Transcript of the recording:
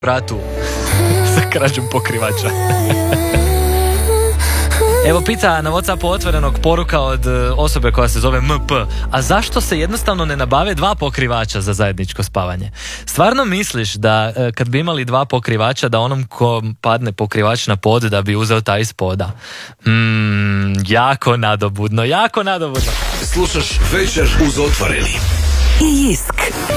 vratu sa krađom pokrivača. Evo pita na WhatsAppu otvorenog poruka od osobe koja se zove MP. A zašto se jednostavno ne nabave 2 pokrivača za zajedničko spavanje? Stvarno misliš da kad bi imali 2 pokrivača da onom ko padne pokrivač na pod da bi uzeo taj iz poda? Jako nadobudno. Slušaš Večer uz Otvoreni. I Jisk